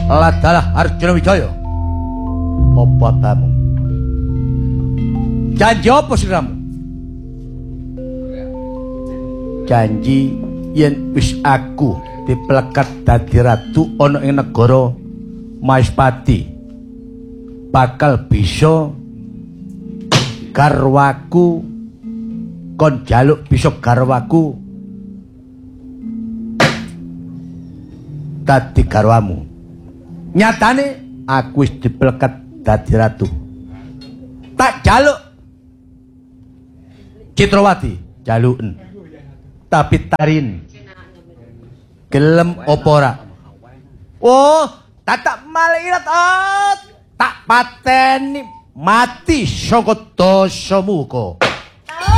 Ladalah Arjuna Wijaya. Apa tamu? Janji apa siramu? Janji yen wis aku diplekat dadi ratu ana ing negara Maespati bakal bisa garwaku kon jaluk bisa garwaku dadi garwamu. Nyatane aku wis diplekat dadi ratu. Tak jaluk Citrawati jaluken. Tapi Tarin gelem apa ora? Oh, tak malirat tak pateni mati saka dosa muka.